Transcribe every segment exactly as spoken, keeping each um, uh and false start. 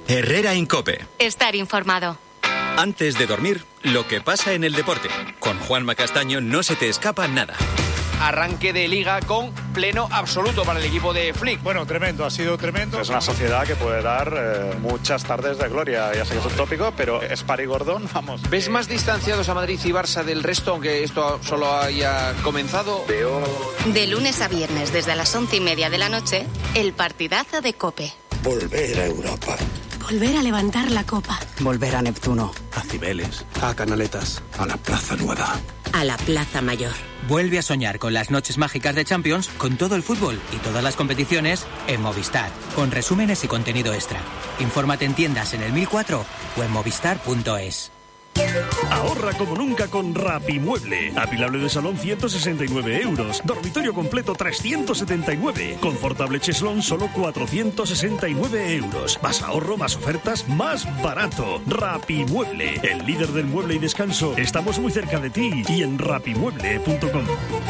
Herrera en COPE. Estar informado. Antes de dormir, lo que pasa en el deporte. Con Juanma Castaño no se te escapa nada. Arranque de Liga con pleno absoluto para el equipo de Flick. Bueno, tremendo, ha sido tremendo. Es una sociedad que puede dar eh, muchas tardes de gloria. Ya sé que es un tópico, pero es Pari Gordón, vamos. ¿Ves más distanciados a Madrid y Barça del resto, aunque esto solo haya comenzado? Veo... De lunes a viernes, desde las once y media de la noche, el partidazo de COPE. Volver a Europa. Volver a levantar la copa. Volver a Neptuno. A Cibeles. A Canaletas. A la Plaza Nueva. A la Plaza Mayor. Vuelve a soñar con las noches mágicas de Champions, con todo el fútbol y todas las competiciones en Movistar, con resúmenes y contenido extra. Infórmate en tiendas en el mil cuatro o en movistar punto es. Ahorra como nunca con Rapimueble. Apilable de salón ciento sesenta y nueve euros. Dormitorio completo trescientos setenta y nueve. Confortable cheslón solo cuatrocientos sesenta y nueve euros. Más ahorro, más ofertas, más barato. Rapimueble, el líder del mueble y descanso. Estamos muy cerca de ti y en rapimueble punto com.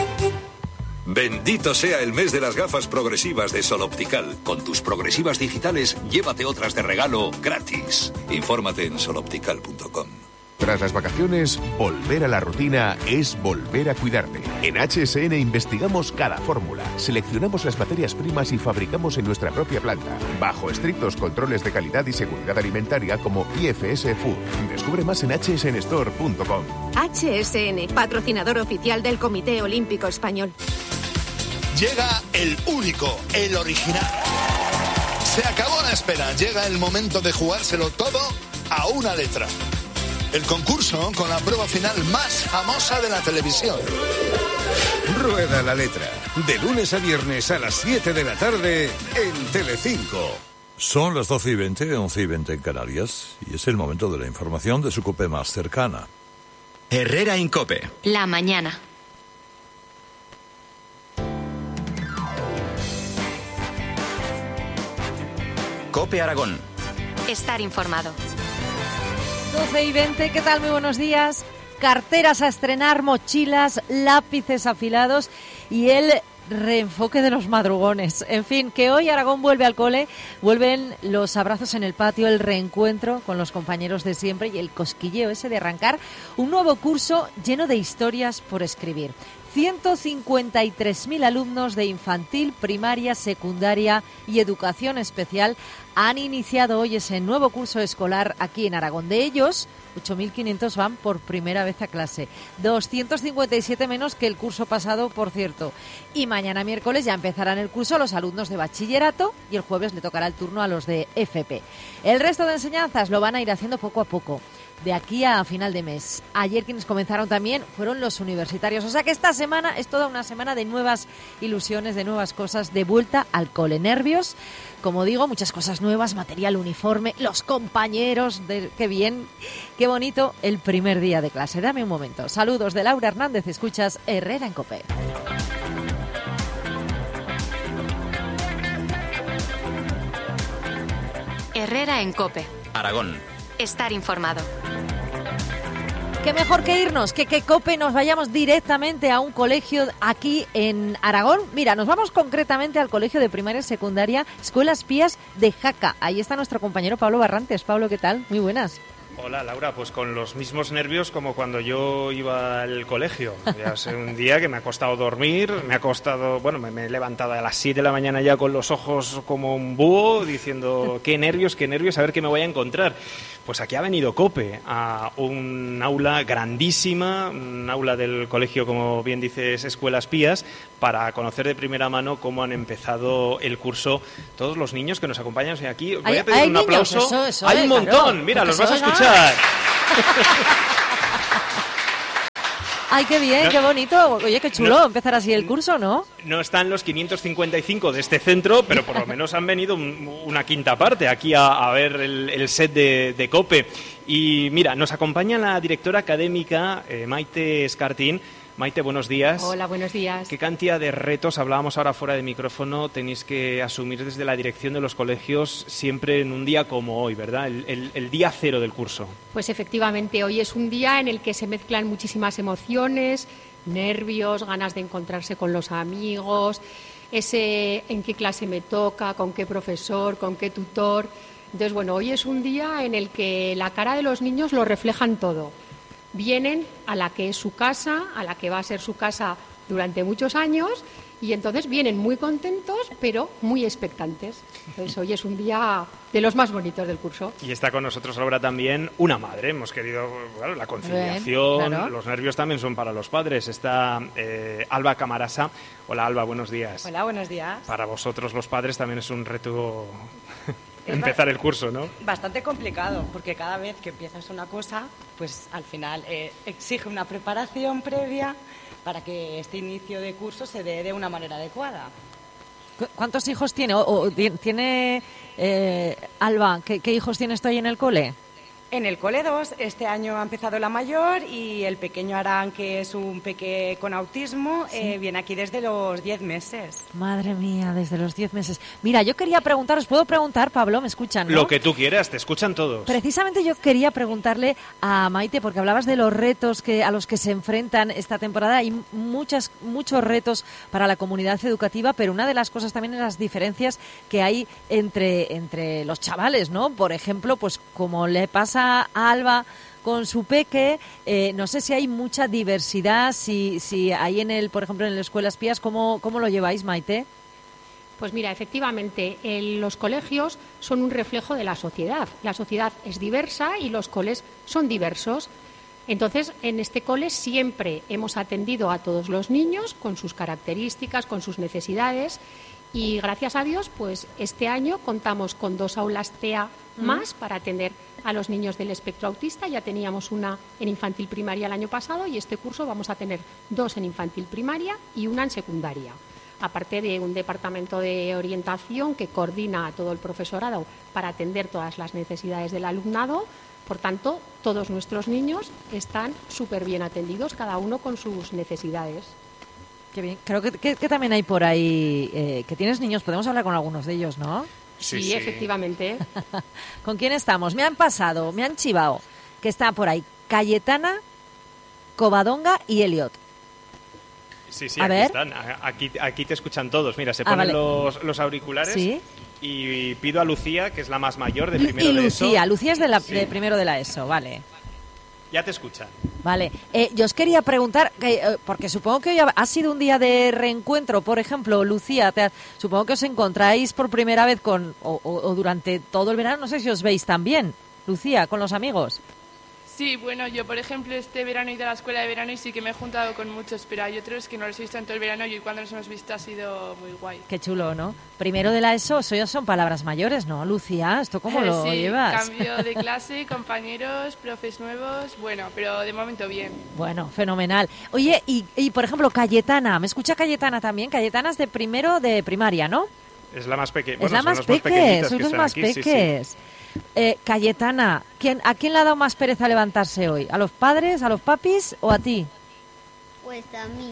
Bendito sea el mes de las gafas progresivas de Sol Optical. Con tus progresivas digitales, llévate otras de regalo gratis. Infórmate en sol optical punto com. Tras las vacaciones, volver a la rutina es volver a cuidarte. En H S N investigamos cada fórmula, seleccionamos las materias primas y fabricamos en nuestra propia planta, bajo estrictos controles de calidad y seguridad alimentaria como I F S Food. Descubre más en hache ese ene store punto com. H S N, patrocinador oficial del Comité Olímpico Español. Llega el único, el original. Se acabó la espera, llega el momento de jugárselo todo a una letra. El concurso con la prueba final más famosa de la televisión. Rueda la letra. De lunes a viernes a las siete de la tarde en Telecinco. Son las doce y veinte, once y veinte en Canarias, y es el momento de la información de su COPE más cercana. Herrera en COPE. La mañana. COPE Aragón. Estar informado. doce y veinte, ¿qué tal? Muy buenos días. Carteras a estrenar, mochilas, lápices afilados y el reenfoque de los madrugones. En fin, que hoy Aragón vuelve al cole, vuelven los abrazos en el patio, el reencuentro con los compañeros de siempre y el cosquilleo ese de arrancar un nuevo curso lleno de historias por escribir. ciento cincuenta y tres mil alumnos de infantil, primaria, secundaria y educación especial han iniciado hoy ese nuevo curso escolar aquí en Aragón. De ellos, ocho mil quinientos van por primera vez a clase. doscientos cincuenta y siete menos que el curso pasado, por cierto. Y mañana miércoles ya empezarán el curso los alumnos de bachillerato y el jueves le tocará el turno a los de F P. El resto de enseñanzas lo van a ir haciendo poco a poco, de aquí a final de mes. Ayer quienes comenzaron también fueron los universitarios. O sea que esta semana es toda una semana de nuevas ilusiones, de nuevas cosas, de vuelta al cole. Nervios, como digo, muchas cosas nuevas, material uniforme, los compañeros, de, qué bien, qué bonito el primer día de clase. Dame un momento. Saludos de Laura Hernández, escuchas Herrera en COPE. Herrera en COPE. Aragón. Estar informado. Qué mejor que irnos, que que COPE nos vayamos directamente a un colegio aquí en Aragón. Mira, nos vamos concretamente al colegio de primaria y secundaria Escuelas Pías de Jaca. Ahí está nuestro compañero Pablo Barrantes. Pablo, ¿qué tal? Muy buenas. Hola Laura, pues con los mismos nervios como cuando yo iba al colegio. Ya sé, un día que me ha costado dormir, me ha costado, bueno, me, me he levantado a las siete de la mañana ya con los ojos como un búho, diciendo qué nervios, qué nervios, a ver qué me voy a encontrar. Pues aquí ha venido COPE a un aula grandísima, un aula del colegio, como bien dices, Escuelas Pías, para conocer de primera mano cómo han empezado el curso todos los niños que nos acompañan. O sea, aquí voy a pedir un niños, aplauso. Eso, eso, hay eh, un montón, claro, mira, los vas a oiga. escuchar. Ay, qué bien, no, qué bonito. Oye, qué chulo no, empezar así el curso, ¿no? No están los quinientos cincuenta y cinco de este centro, pero por lo menos han venido un, una quinta parte aquí a, a ver el, el set de, de COPE. Y mira, nos acompaña la directora académica eh, Maite Escartín. Maite, buenos días. Hola, buenos días. ¿Qué cantidad de retos, hablábamos ahora fuera de micrófono, tenéis que asumir desde la dirección de los colegios siempre en un día como hoy, ¿verdad? El, el, el día cero del curso. Pues efectivamente, hoy es un día en el que se mezclan muchísimas emociones, nervios, ganas de encontrarse con los amigos, ese en qué clase me toca, con qué profesor, con qué tutor. Entonces, bueno, hoy es un día en el que la cara de los niños lo reflejan todo. Vienen a la que es su casa, a la que va a ser su casa durante muchos años, y entonces vienen muy contentos, pero muy expectantes. Entonces, hoy es un día de los más bonitos del curso. Y está con nosotros ahora también una madre. Hemos querido, bueno, la conciliación, Bien, claro. Los nervios también son para los padres. Está eh, Alba Camarasa. Hola, Alba, buenos días. Hola, buenos días. Para vosotros, los padres, también es un reto empezar el curso, ¿no? Bastante complicado, porque cada vez que empiezas una cosa, pues al final eh, exige una preparación previa para que este inicio de curso se dé de una manera adecuada. ¿Cu- ¿Cuántos hijos tiene? O, o ti- ¿Tiene eh, Alba? ¿qué, ¿Qué hijos tienes tú ahí en el cole? En el cole dos, este año ha empezado la mayor y el pequeño Arán, que es un peque con autismo, Sí. eh, viene aquí desde los diez meses. Madre mía, desde los diez meses. Mira, yo quería preguntaros, ¿puedo preguntar, Pablo? ¿Me escuchan, no? Lo que tú quieras, te escuchan todos. Precisamente yo quería preguntarle a Maite, porque hablabas de los retos que a los que se enfrentan esta temporada. Hay muchas, muchos retos para la comunidad educativa, pero una de las cosas también es las diferencias que hay entre, entre los chavales, ¿no? Por ejemplo, pues como le pasa a Alba con su peque, eh, no sé si hay mucha diversidad, si, si hay en el, por ejemplo, en la Escuela Espías, ¿cómo, cómo lo lleváis, Maite? Pues mira, efectivamente, el- los colegios son un reflejo de la sociedad. La sociedad es diversa y los coles son diversos. Entonces, en este cole siempre hemos atendido a todos los niños con sus características, con sus necesidades, y gracias a Dios, pues este año contamos con dos aulas T E A más para atender a los niños del espectro autista. Ya teníamos una en infantil primaria el año pasado y este curso vamos a tener dos en infantil primaria y una en secundaria. Aparte de un departamento de orientación que coordina a todo el profesorado para atender todas las necesidades del alumnado. Por tanto, todos nuestros niños están súper bien atendidos, cada uno con sus necesidades. Qué bien. Creo que, que- que también hay por ahí, eh, que tienes niños, podemos hablar con algunos de ellos, ¿no? Sí, sí, efectivamente. ¿Con quién estamos? Me han pasado, me han chivado, que está por ahí Cayetana, Covadonga y Elliot. Sí, sí, A aquí ver. están. A- Aquí, aquí te escuchan todos. Mira, se Ah, ponen vale. los, los auriculares Sí. y pido a Lucía, que es la más mayor de Lu- primero y de eso. Lucía, Lucía es de, la, Sí. de primero de la ESO, vale. Ya te escuchan. Vale, eh, yo os quería preguntar, que, eh, porque supongo que hoy ha, ha sido un día de reencuentro, por ejemplo, Lucía, te ha- supongo que os encontráis por primera vez con, o, o- o durante todo el verano, no sé si os veis también, Lucía, con los amigos. Sí, bueno, yo por ejemplo este verano he ido a la escuela de verano y sí que me he juntado con muchos, pero hay otros que no los he visto en todo el verano y cuando los hemos visto ha sido muy guay. Qué chulo, ¿no? Primero de la ESO, eso ya son palabras mayores, ¿no, Lucía? ¿Esto cómo lo sí, llevas? cambio de clase, compañeros, profes nuevos, bueno, pero de momento bien. Bueno, fenomenal. Oye, y, y por ejemplo, Cayetana, ¿me escucha Cayetana también? Cayetana es de primero de primaria, ¿no? Es la más pequeña. Es la más peque, sois los más peques. Eh, Cayetana, ¿quién, ¿a quién le ha dado más pereza levantarse hoy? ¿A los padres, a los papis o a ti? Pues a mí.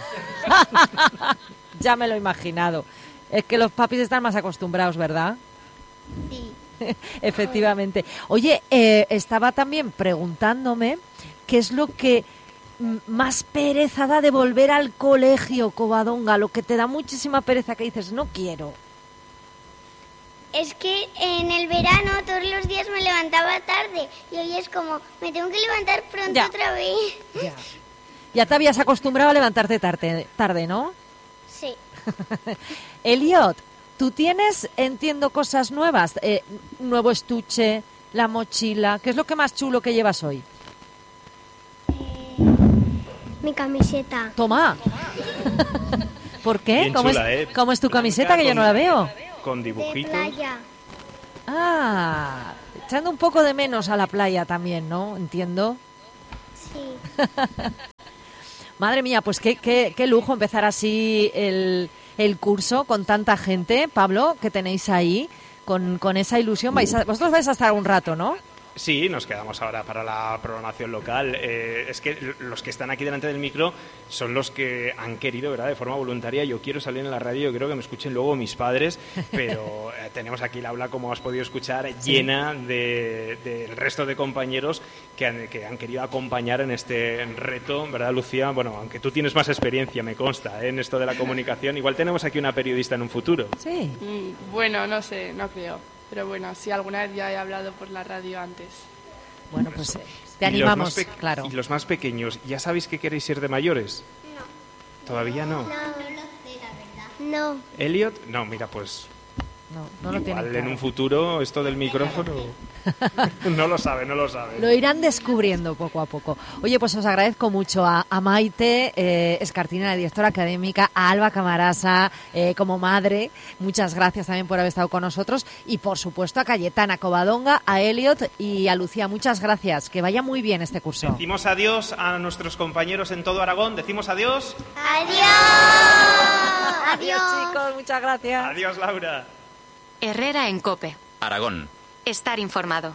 Ya me lo he imaginado. Es que los papis están más acostumbrados, ¿verdad? Sí. Efectivamente. Oye, eh, estaba también preguntándome qué es lo que mm, más pereza da de volver al colegio, Covadonga, lo que te da muchísima pereza, que dices, no quiero. Es que en el verano todos los días me levantaba tarde y hoy es como, me tengo que levantar pronto Ya. otra vez. Ya. Ya te habías acostumbrado a levantarte tarde, tarde, ¿no? Sí. Elliot, tú tienes, entiendo, cosas nuevas. Eh, nuevo estuche, la mochila. ¿Qué es lo que más chulo que llevas hoy? Mi camiseta. Toma. ¿Por qué? Bien ¿Cómo, chula, es, ¿eh? ¿Cómo es tu camiseta? Que yo con- no la veo. Con De dibujitos. playa. Ah, echando un poco de menos a la playa también, ¿no? Entiendo. Sí. Madre mía, pues qué, qué, qué lujo empezar así el, el curso con tanta gente, Pablo, que tenéis ahí, con, con esa ilusión. Vais a- vosotros vais a estar un rato, ¿no? Sí, nos quedamos ahora para la programación local. Eh, es que l- los que están aquí delante del micro son los que han querido, ¿verdad?, de forma voluntaria. Yo quiero salir en la radio, yo creo que me escuchen luego mis padres, pero eh, tenemos aquí la aula, como has podido escuchar, Sí. llena de- del resto de compañeros que han, que han querido acompañar en este reto, ¿verdad, Lucía? Bueno, aunque tú tienes más experiencia, me consta, ¿eh?, en esto de la comunicación, igual tenemos aquí una periodista en un futuro. Sí. Mm, bueno, no sé, no creo. Pero bueno, sí, alguna vez ya he hablado por la radio antes. Bueno, pues eh, te ¿Y animamos, los más pe- claro. ¿Y los más pequeños, ya sabéis que queréis ser de mayores? No. ¿Todavía no? No, no sé, la verdad. No. ¿Elliot? No, mira, pues... No, no lo tienen Igual claro. en un futuro esto del micrófono... no lo sabe, no lo sabe. Lo irán descubriendo poco a poco. Oye, pues os agradezco mucho a, a Maite eh, Escartina, la directora académica, a Alba Camarasa eh, como madre. Muchas gracias también por haber estado con nosotros. Y por supuesto a Cayetana Covadonga, a Elliot y a Lucía. Muchas gracias. Que vaya muy bien este curso. Decimos adiós a nuestros compañeros en todo Aragón. Decimos adiós. Adiós. Adiós, chicos. Muchas gracias. Adiós, Laura. Herrera en COPE. Aragón. Estar informado.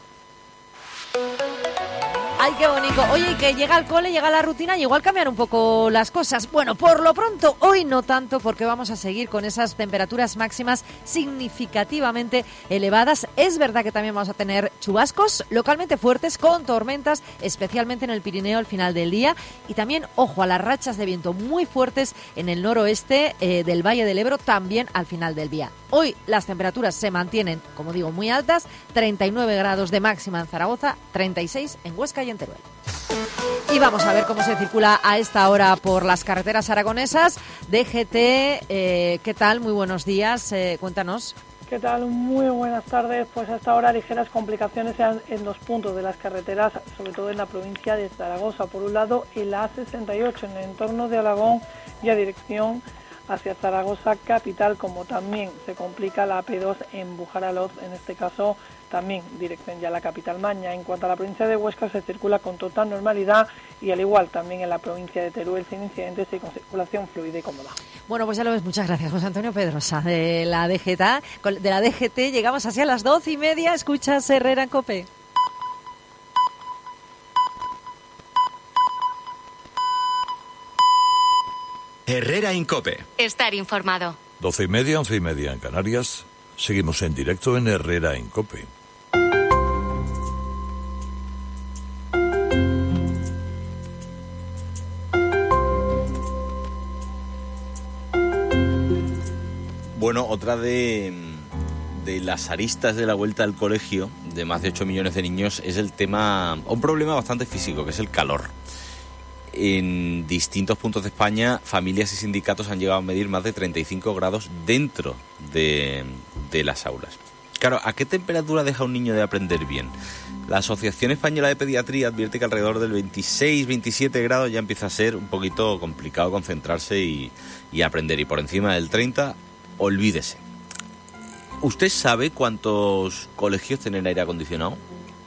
Ay, qué bonito. Oye, y que llega al cole, llega la rutina y igual cambian un poco las cosas. Bueno, por lo pronto, hoy no tanto, porque vamos a seguir con esas temperaturas máximas significativamente elevadas. Es verdad que también vamos a tener chubascos localmente fuertes con tormentas, especialmente en el Pirineo al final del día. Y también, ojo, a las rachas de viento muy fuertes en el noroeste eh, del Valle del Ebro, también al final del día. Hoy las temperaturas se mantienen, como digo, muy altas. treinta y nueve grados de máxima en Zaragoza, treinta y seis en Huesca y en Teruel. Y vamos a ver cómo se circula a esta hora por las carreteras aragonesas. D G T, eh, ¿qué tal? Muy buenos días, eh, cuéntanos. ¿Qué tal? Muy buenas tardes. Pues hasta ahora ligeras complicaciones en los puntos de las carreteras, sobre todo en la provincia de Zaragoza. Por un lado, el A sesenta y ocho en el entorno de Alagón y a dirección hacia Zaragoza capital, como también se complica la A P dos en Bujaraloz, en este caso también dirección ya a la capital Maña. En cuanto a la provincia de Huesca, se circula con total normalidad y al igual también en la provincia de Teruel sin incidentes y con circulación fluida y cómoda. Bueno, pues ya lo ves, muchas gracias, José Antonio Pedrosa de la D G T. De la D G T llegamos así a las doce y media. Escuchas Herrera en COPE. Herrera en COPE. Estar informado. Doce y media, once y media en Canarias. Seguimos en directo en Herrera en COPE. Bueno, otra de, de las aristas de la vuelta al colegio de más de ocho millones de niños es el tema, un problema bastante físico, que es el calor. En distintos puntos de España, familias y sindicatos han llegado a medir más de treinta y cinco grados dentro de, de las aulas. Claro, ¿a qué temperatura deja un niño de aprender bien? La Asociación Española de Pediatría advierte que alrededor del veintiséis, veintisiete grados ya empieza a ser un poquito complicado concentrarse y, y aprender. Y por encima del treinta, olvídese. ¿Usted sabe cuántos colegios tienen aire acondicionado?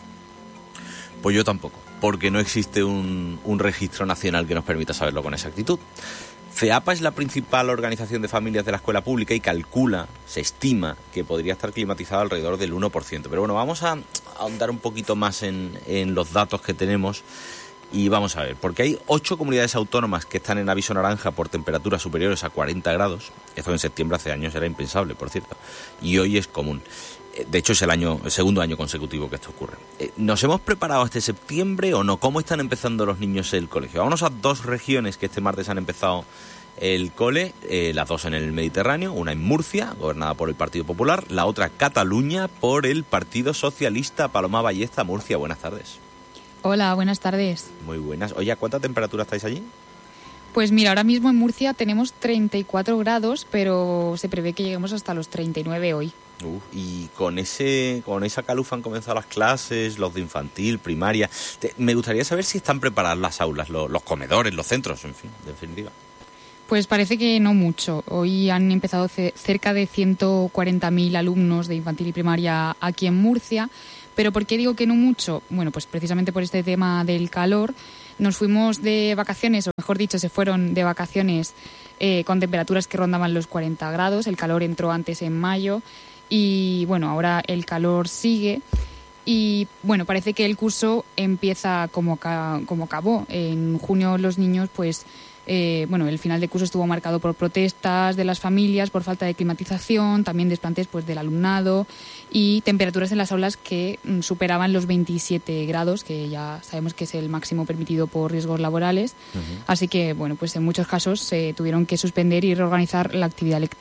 Pues yo tampoco, porque no existe un, un registro nacional que nos permita saberlo con exactitud. FEAPA es la principal organización de familias de la escuela pública y calcula, se estima, que podría estar climatizado alrededor del uno por ciento. Pero bueno, vamos a ahondar un poquito más en, en los datos que tenemos y vamos a ver, porque hay ocho comunidades autónomas que están en aviso naranja por temperaturas superiores a cuarenta grados. Esto en septiembre hace años era impensable, por cierto, y hoy es común. De hecho, es el año, el segundo año consecutivo que esto ocurre. ¿Nos hemos preparado este septiembre o no? ¿Cómo están empezando los niños el colegio? Vámonos a dos regiones que este martes han empezado el cole, eh, las dos en el Mediterráneo, una en Murcia, gobernada por el Partido Popular, la otra Cataluña, por el Partido Socialista. Paloma Ballesta, Murcia, buenas tardes. Hola, buenas tardes. Muy buenas. Oye, ¿a cuánta temperatura estáis allí? Pues mira, ahora mismo en Murcia tenemos treinta y cuatro grados, pero se prevé que lleguemos hasta los treinta y nueve hoy. Uh, y con ese con esa calufa han comenzado las clases, los de infantil, primaria. Te, me gustaría saber si están preparadas las aulas, los, los comedores, los centros, en fin, de definitiva. Pues parece que no mucho. Hoy han empezado ce- cerca de ciento cuarenta mil alumnos de infantil y primaria aquí en Murcia. ¿Pero por qué digo que no mucho? Bueno, pues precisamente por este tema del calor. Nos fuimos de vacaciones, o mejor dicho, se fueron de vacaciones eh, con temperaturas que rondaban los cuarenta grados. El calor entró antes en mayo y, bueno, ahora el calor sigue. Y, bueno, parece que el curso empieza como, ca- como acabó. En junio los niños, pues... Eh, bueno, el final de curso estuvo marcado por protestas de las familias, por falta de climatización, también desplantes pues, del alumnado y temperaturas en las aulas que mm, superaban los veintisiete grados, que ya sabemos que es el máximo permitido por riesgos laborales. Uh-huh. Así que, bueno, pues en muchos casos se tuvieron que suspender y reorganizar la actividad lectiva.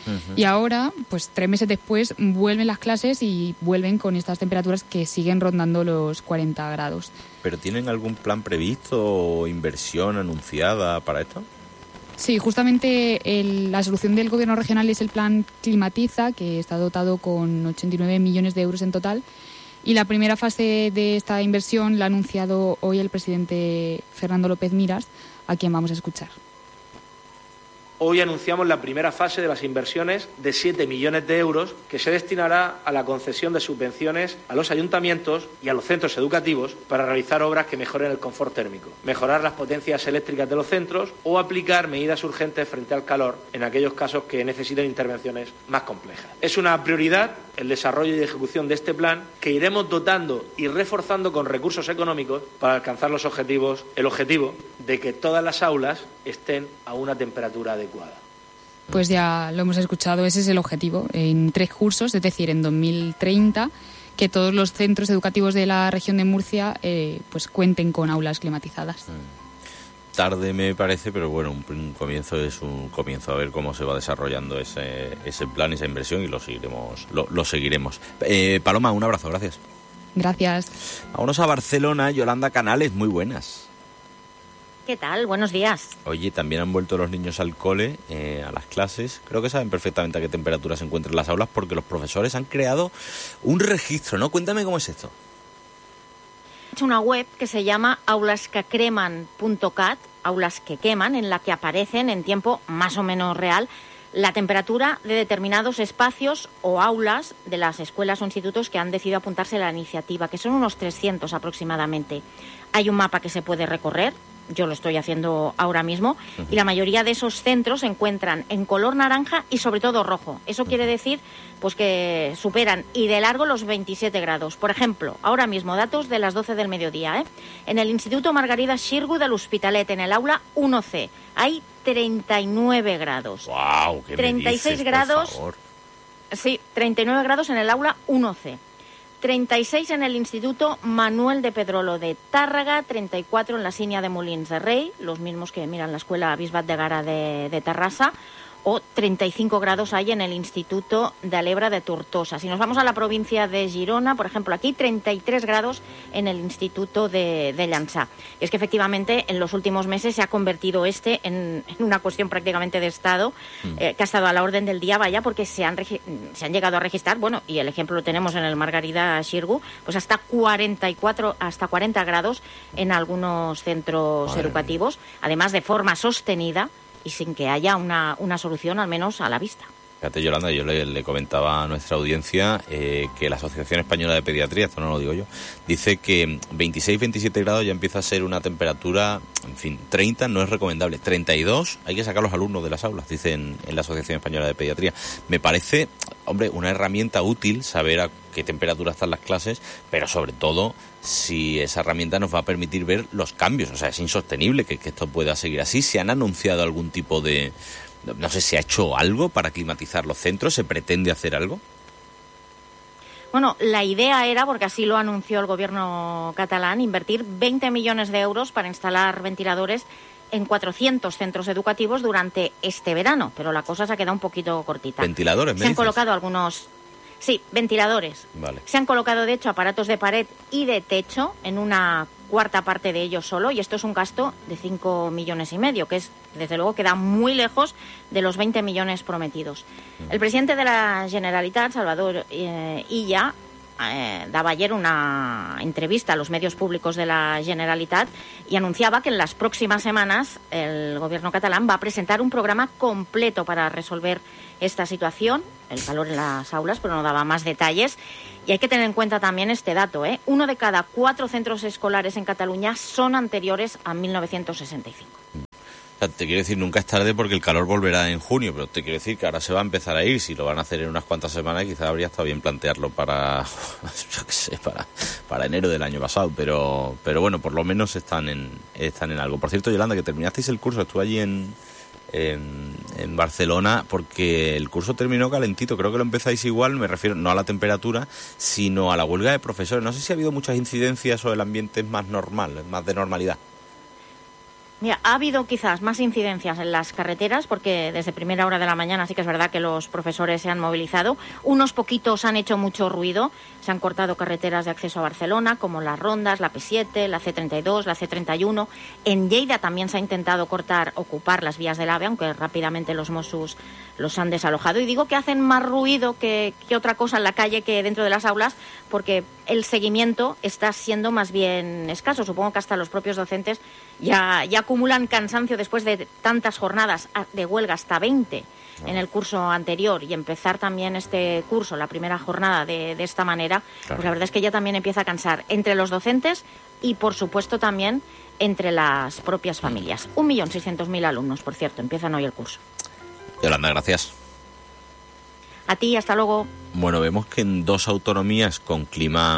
Uh-huh. Y ahora, pues tres meses después, vuelven las clases y vuelven con estas temperaturas que siguen rondando los cuarenta grados. ¿Pero tienen algún plan previsto o inversión anunciada para esto? Sí, justamente el, la solución del gobierno regional es el plan Climatiza, que está dotado con ochenta y nueve millones de euros en total. Y la primera fase de esta inversión la ha anunciado hoy el presidente Fernando López Miras, a quien vamos a escuchar. Hoy anunciamos la primera fase de las inversiones de siete millones de euros que se destinará a la concesión de subvenciones a los ayuntamientos y a los centros educativos para realizar obras que mejoren el confort térmico, mejorar las potencias eléctricas de los centros o aplicar medidas urgentes frente al calor en aquellos casos que necesiten intervenciones más complejas. Es una prioridad el desarrollo y ejecución de este plan que iremos dotando y reforzando con recursos económicos para alcanzar los objetivos, el objetivo de que todas las aulas estén a una temperatura adecuada. Pues ya lo hemos escuchado, ese es el objetivo. En tres cursos, es decir, en dos mil treinta, que todos los centros educativos de la región de Murcia eh, pues cuenten con aulas climatizadas. Mm. Tarde me parece, pero bueno, un, un comienzo es un comienzo, a ver cómo se va desarrollando ese, ese plan, esa inversión, y lo seguiremos. Lo, lo seguiremos. Eh, Paloma, un abrazo, gracias. Gracias. Vámonos a Barcelona. Yolanda Canales, muy buenas. ¿Qué tal? Buenos días. Oye, también han vuelto los niños al cole, eh, a las clases. Creo que saben perfectamente a qué temperatura se encuentran las aulas porque los profesores han creado un registro, ¿no? Cuéntame cómo es esto. He hecho una web que se llama aulasquecreman punto cat, aulas que queman, en la que aparecen en tiempo más o menos real la temperatura de determinados espacios o aulas de las escuelas o institutos que han decidido apuntarse a la iniciativa, que son unos trescientos aproximadamente. Hay un mapa que se puede recorrer, yo lo estoy haciendo ahora mismo, uh-huh. y la mayoría de esos centros se encuentran en color naranja y sobre todo rojo. Eso uh-huh. quiere decir pues que superan y de largo los veintisiete grados. Por ejemplo, ahora mismo, datos de las doce del mediodía, ¿eh? En el Instituto Margarida Xirgu del Hospitalet, en el aula uno ce, hay treinta y nueve grados. ¡Guau! ¿Qué treinta y seis me dices, grados, por favor? Sí, treinta y nueve grados en el aula uno ce. treinta y seis en el Instituto Manuel de Pedrolo de Tàrrega, treinta y cuatro en la Sínia de Molins de Rei, los mismos que miran la Escuela Bisbat de Gara de, de Terrassa, o treinta y cinco grados hay en el Instituto de Alebra de Tortosa. Si nos vamos a la provincia de Girona, por ejemplo, aquí treinta y tres grados en el Instituto de, de Llançà. Y es que efectivamente en los últimos meses se ha convertido este en, en una cuestión prácticamente de Estado, eh, que ha estado a la orden del día, vaya, porque se han, se han llegado a registrar, bueno, y el ejemplo lo tenemos en el Margarida Xirgu, pues hasta cuarenta y cuatro, hasta cuarenta grados en algunos centros Madre educativos, mía. Además de forma sostenida y sin que haya una, una solución, al menos a la vista. Fíjate, Yolanda, yo le, le comentaba a nuestra audiencia eh, que la Asociación Española de Pediatría, esto no lo digo yo, dice que veintiséis veintisiete grados ya empieza a ser una temperatura, en fin, treinta no es recomendable, treinta y dos hay que sacar los alumnos de las aulas, dicen en la Asociación Española de Pediatría. Me parece, hombre, una herramienta útil saber a qué temperatura están las clases, pero sobre todo si esa herramienta nos va a permitir ver los cambios. O sea, es insostenible que, que esto pueda seguir así. ¿Se han anunciado algún tipo de... no sé, ¿se ha hecho algo para climatizar los centros? ¿Se pretende hacer algo? Bueno, la idea era, porque así lo anunció el gobierno catalán, invertir veinte millones de euros para instalar ventiladores en cuatrocientos centros educativos durante este verano, pero la cosa se ha quedado un poquito cortita. ¿Ventiladores, me Se han dices? colocado algunos... Sí, ventiladores. Vale. Se han colocado, de hecho, aparatos de pared y de techo en una cuarta parte de ellos solo, y esto es un gasto de cinco millones y medio, que es, desde luego, queda muy lejos de los veinte millones prometidos. El presidente de la Generalitat, Salvador eh, Illa, eh, daba ayer una entrevista a los medios públicos de la Generalitat y anunciaba que en las próximas semanas el gobierno catalán va a presentar un programa completo para resolver esta situación, el calor en las aulas, pero no daba más detalles. Y hay que tener en cuenta también este dato, ¿eh? Uno de cada cuatro centros escolares en Cataluña son anteriores a mil novecientos sesenta y cinco. O sea, te quiero decir, nunca es tarde porque el calor volverá en junio, pero te quiero decir que ahora se va a empezar a ir. Si lo van a hacer en unas cuantas semanas, quizás habría estado bien plantearlo para, yo qué sé, para, para enero del año pasado. Pero, pero bueno, por lo menos están en, están en algo. Por cierto, Yolanda, que terminasteis el curso, estuve allí en... En, en Barcelona, porque el curso terminó calentito. Creo que lo empezáis igual, me refiero no a la temperatura, sino a la huelga de profesores. No sé si ha habido muchas incidencias o el ambiente es más normal, es más de normalidad. Mira, ha habido quizás más incidencias en las carreteras porque desde primera hora de la mañana sí que es verdad que los profesores se han movilizado. Unos poquitos han hecho mucho ruido. Se han cortado carreteras de acceso a Barcelona como las Rondas, la P siete, la C treinta y dos, la C treinta y uno. En Lleida también se ha intentado cortar, ocupar las vías del AVE, aunque rápidamente los Mossos los han desalojado. Y digo que hacen más ruido que, que otra cosa en la calle que dentro de las aulas porque el seguimiento está siendo más bien escaso. Supongo que hasta los propios docentes ya, ya acumulan cansancio después de tantas jornadas de huelga, hasta veinte en el curso anterior, y empezar también este curso, la primera jornada de, de esta manera, claro. Pues la verdad es que ya también empieza a cansar entre los docentes y, por supuesto, también entre las propias familias. Un millón seiscientos mil alumnos, por cierto, empiezan hoy el curso. Yolanda, gracias. A ti, hasta luego. Bueno, vemos que en dos autonomías con clima,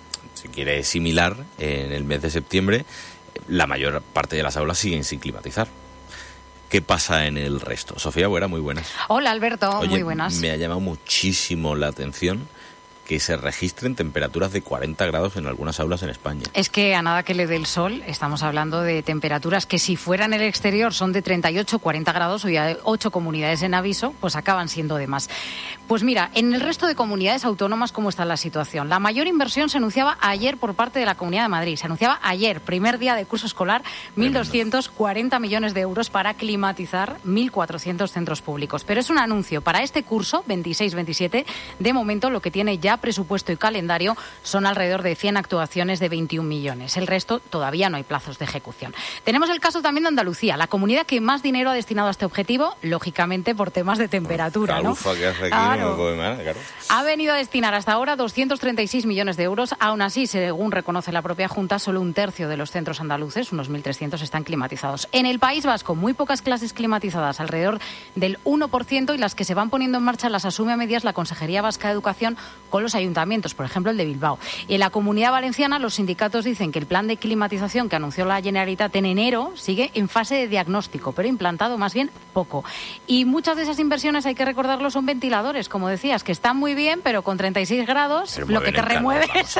si quiere, similar, en el mes de septiembre, la mayor parte de las aulas siguen sin climatizar. ¿Qué pasa en el resto? Sofía Buera, muy buenas. Hola, Alberto, Oye, muy buenas. Me ha llamado muchísimo la atención que se registren temperaturas de cuarenta grados en algunas aulas en España. Es que a nada que le dé el sol, estamos hablando de temperaturas que si fuera en el exterior son de treinta y ocho, cuarenta grados, hoy hay ocho comunidades en aviso, pues acaban siendo de más. Pues mira, en el resto de comunidades autónomas, ¿cómo está la situación? La mayor inversión se anunciaba ayer por parte de la Comunidad de Madrid. Se anunciaba ayer, primer día de curso escolar, mil doscientos cuarenta millones de euros para climatizar mil cuatrocientos centros públicos. Pero es un anuncio para este curso, veintiséis veintisiete. De momento, lo que tiene ya presupuesto y calendario son alrededor de cien actuaciones de veintiún millones. El resto todavía no hay plazos de ejecución. Tenemos el caso también de Andalucía, la comunidad que más dinero ha destinado a este objetivo, lógicamente por temas de temperatura, ¿no? Ufa, que hace aquí, claro. No me puede mal, claro. Ha venido a destinar hasta ahora doscientos treinta y seis millones de euros. Aún así, según reconoce la propia Junta, solo un tercio de los centros andaluces, unos mil trescientos, están climatizados. En el País Vasco, muy pocas clases climatizadas, alrededor del uno por ciento, y las que se van poniendo en marcha las asume a medias la Consejería Vasca de Educación con los ayuntamientos, por ejemplo el de Bilbao. Y en la Comunidad Valenciana los sindicatos dicen que el plan de climatización que anunció la Generalitat en enero sigue en fase de diagnóstico, pero implantado más bien poco. Y muchas de esas inversiones, hay que recordarlo, son ventiladores, como decías, que están muy bien, pero con treinta y seis grados lo que te remueve es,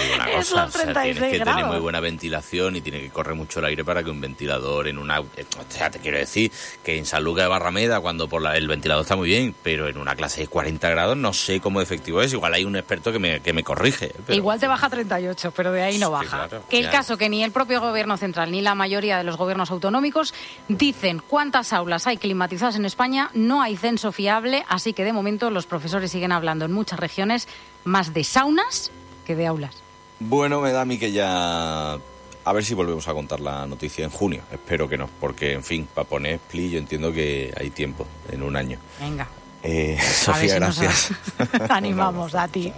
es los treinta y seis grados. Tienes que grados. tener muy buena ventilación y tiene que correr mucho el aire para que un ventilador en una... O sea, te quiero decir que en San Lucas de Barrameda, cuando por la, el ventilador está muy bien, pero en una clase de cuarenta grados no sé cómo efectivo es. Igual hay un experto que me, que me corrige. Pero... Igual te baja a treinta y ocho, pero de ahí no baja. Sí, claro, que el ya. caso que ni el propio gobierno central ni la mayoría de los gobiernos autonómicos dicen cuántas aulas hay climatizadas en España. No hay censo fiable, así que de momento los profesores siguen hablando en muchas regiones más de saunas que de aulas. Bueno, me da a mí que ya... A ver si volvemos a contar la noticia en junio. Espero que no, porque, en fin, para poner split yo entiendo que hay tiempo, en un año. Venga. Eh, Sofía, si gracias. Nos animamos a ti.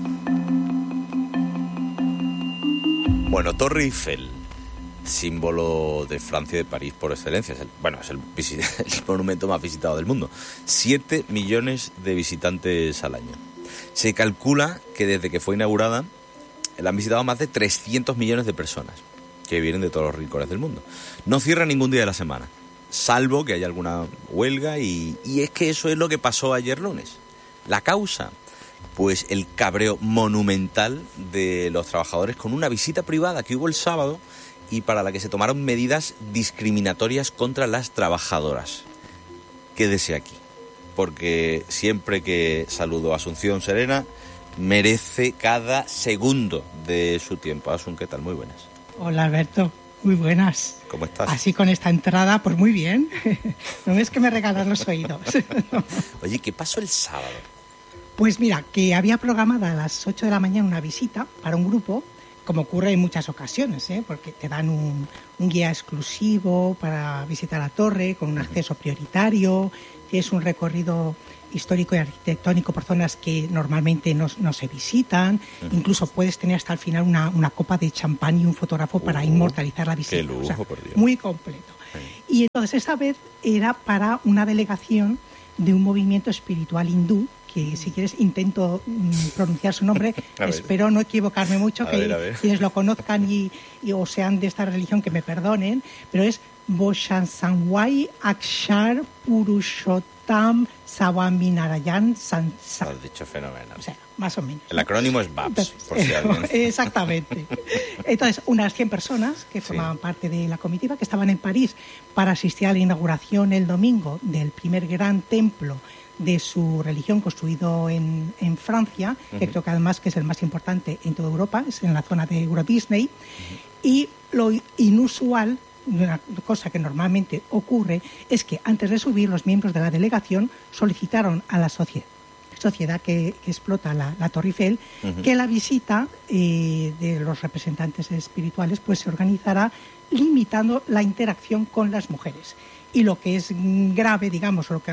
Bueno, Torre Eiffel, símbolo de Francia y de París por excelencia. Es el, bueno, es el, el monumento más visitado del mundo. Siete millones de visitantes al año. Se calcula que desde que fue inaugurada la han visitado más de trescientos millones de personas que vienen de todos los rincones del mundo. No cierra ningún día de la semana, salvo que haya alguna huelga, y, y es que eso es lo que pasó ayer lunes. La causa, pues el cabreo monumental de los trabajadores con una visita privada que hubo el sábado y para la que se tomaron medidas discriminatorias contra las trabajadoras. Quédese aquí, porque siempre que saludo a Asunción Serena merece cada segundo de su tiempo. Asun, ¿qué tal? Muy buenas. Hola, Alberto. Muy buenas. ¿Cómo estás? Así con esta entrada, pues muy bien. ¿No ves que me regalas los oídos? Oye, ¿qué pasó el sábado? Pues mira, que había programada a las ocho de la mañana una visita para un grupo, como ocurre en muchas ocasiones, ¿eh? Porque te dan un, un guía exclusivo para visitar la torre, con un acceso prioritario, es un recorrido histórico y arquitectónico por zonas que normalmente no, no se visitan. Uh-huh. Incluso puedes tener hasta el final una, una copa de champán y un fotógrafo uh-huh. para inmortalizar la visita. ¡Qué lujo, o sea, por Dios! Muy completo. Sí. Y entonces esta vez era para una delegación de un movimiento espiritual hindú, que si quieres intento mm, pronunciar su nombre, espero no equivocarme mucho, a que ver, quienes lo conozcan y, y o sean de esta religión que me perdonen, pero es Boshansanwai Akshar Purushottam Sawaminarayan Sansa. Lo has dicho fenomenal. O sea, más o menos. El acrónimo es B A P S, por si alguien... Exactamente. Entonces, unas cien personas que formaban sí. parte de la comitiva, que estaban en París para asistir a la inauguración el domingo del primer gran templo de su religión construido en, en Francia, uh-huh. que creo que además que es el más importante en toda Europa, es en la zona de Euro Disney, uh-huh. y lo inusual, una cosa que normalmente ocurre, es que antes de subir los miembros de la delegación solicitaron a la sociedad, sociedad que, que explota la, la Torre Eiffel, uh-huh. que la visita eh, de los representantes espirituales pues se organizará limitando la interacción con las mujeres. Y lo que es grave, digamos, lo que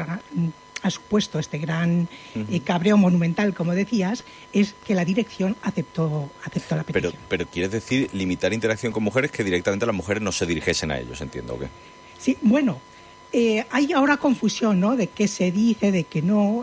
ha supuesto este gran uh-huh. eh, cabreo monumental, como decías, es que la dirección aceptó, aceptó la petición. Pero, pero ¿quieres decir limitar interacción con mujeres, que directamente las mujeres no se dirigiesen a ellos, entiendo, o qué? Sí, bueno, eh, hay ahora confusión, ¿no?, de qué se dice, de qué no.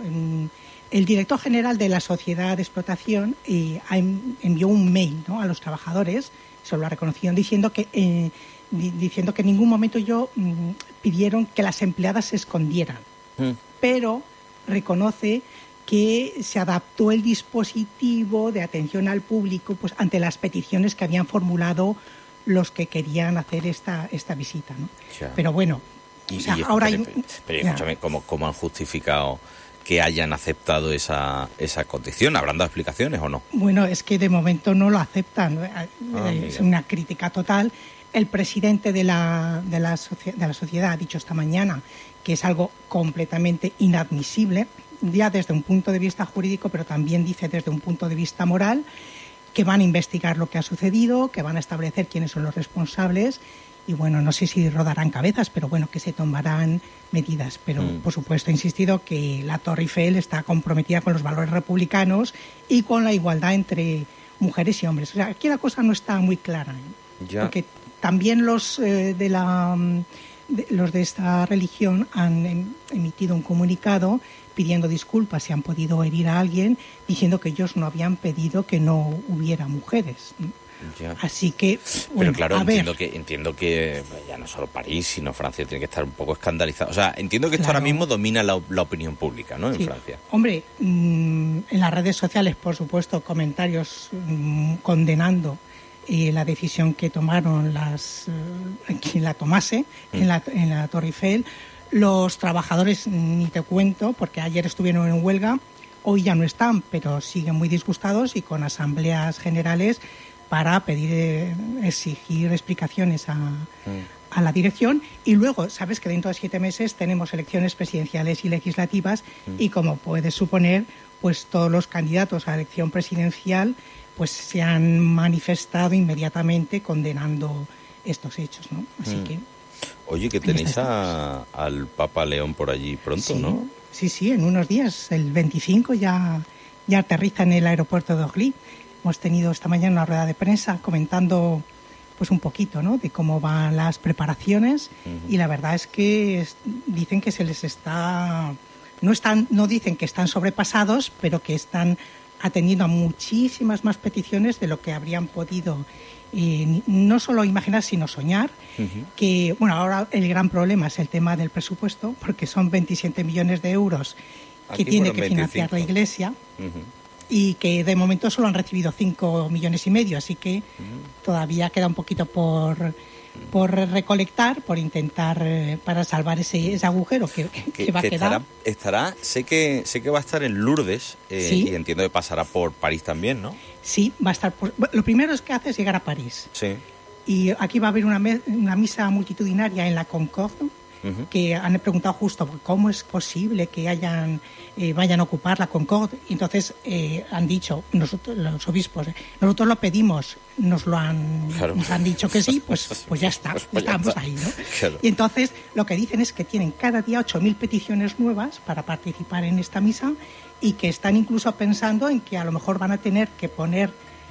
El director general de la sociedad de explotación eh, envió un mail, ¿no?, a los trabajadores, se lo ha reconocido, diciendo que, eh, diciendo que en ningún momento yo mm, pidieron que las empleadas se escondieran. Mm. Pero reconoce que se adaptó el dispositivo de atención al público pues ante las peticiones que habían formulado los que querían hacer esta, esta visita, ¿no? Ya. Pero bueno, y, o sea, y, ahora pero, hay... pero, pero escúchame, ¿cómo, ¿cómo han justificado que hayan aceptado esa, esa condición? ¿Habrán dado explicaciones o no? Bueno, es que de momento no lo aceptan. Ah, es una crítica total. El presidente de la, de, la socie- de la sociedad ha dicho esta mañana que es algo completamente inadmisible, ya desde un punto de vista jurídico, pero también dice desde un punto de vista moral, que van a investigar lo que ha sucedido, que van a establecer quiénes son los responsables y, bueno, no sé si rodarán cabezas, pero, bueno, que se tomarán medidas. Pero, mm. por supuesto, he insistido que la Torre Eiffel está comprometida con los valores republicanos y con la igualdad entre mujeres y hombres. O sea, aquí la cosa no está muy clara, ¿eh? Ya. Porque también los eh, de la... De, los de esta religión han em, emitido un comunicado pidiendo disculpas si han podido herir a alguien, diciendo que ellos no habían pedido que no hubiera mujeres. Ya. Así que, bueno, pero claro, a entiendo ver. que entiendo que ya no solo París, sino Francia tiene que estar un poco escandalizado. O sea, entiendo que esto Claro. ahora mismo domina la, la opinión pública, ¿no? En Sí. Francia. Hombre, mmm, en las redes sociales, por supuesto, comentarios mmm, condenando eh, la decisión que tomaron las eh, quien la tomase mm. en, la, en la Torre Eiffel. Los trabajadores, ni te cuento, porque ayer estuvieron en huelga, hoy ya no están, pero siguen muy disgustados y con asambleas generales para pedir, eh, exigir explicaciones a, mm. a la dirección. Y luego, sabes que dentro de siete meses tenemos elecciones presidenciales y legislativas mm. y, como puedes suponer, pues todos los candidatos a la elección presidencial pues se han manifestado inmediatamente condenando estos hechos, ¿no? Así mm. que... Oye, que tenéis a, al Papa León por allí pronto, sí, ¿no? Sí, sí, en unos días, el veinticinco ya, ya aterriza en el aeropuerto de Orly. Hemos tenido esta mañana una rueda de prensa comentando pues un poquito, ¿no?, de cómo van las preparaciones uh-huh. y la verdad es que es, dicen que se les está... No, están, no dicen que están sobrepasados, pero que están atendiendo a muchísimas más peticiones de lo que habrían podido eh, no solo imaginar, sino soñar. Uh-huh. Que, bueno, ahora el gran problema es el tema del presupuesto, porque son veintisiete millones de euros que Aquí tiene que veinticinco. financiar la Iglesia. Uh-huh. Y que de momento solo han recibido cinco millones y medio, así que uh-huh. todavía queda un poquito por... por recolectar, por intentar eh, para salvar ese, ese agujero que, que, que, que va que a quedar. Estará, estará, sé que sé que va a estar en Lourdes eh, ¿Sí? y entiendo que pasará por París también, ¿no? Sí, va a estar. Por, lo primero es que hace es llegar a París. Sí. Y aquí va a haber una, me, una misa multitudinaria en la Concorde, uh-huh. que han preguntado justo cómo es posible que hayan eh, vayan a ocupar la Concorde. Y entonces eh, han dicho, nosotros, los obispos, eh, nosotros lo pedimos, nos lo han, claro. nos han dicho que sí, pues, pues ya está, pues estamos ya está. ahí, ¿no? Claro. Y entonces lo que dicen es que tienen cada día ocho mil peticiones nuevas para participar en esta misa y que están incluso pensando en que a lo mejor van a tener que poner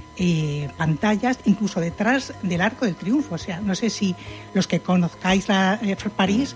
Eh, pantallas incluso detrás del Arco del Triunfo. O sea, no sé si los que conozcáis la, eh, París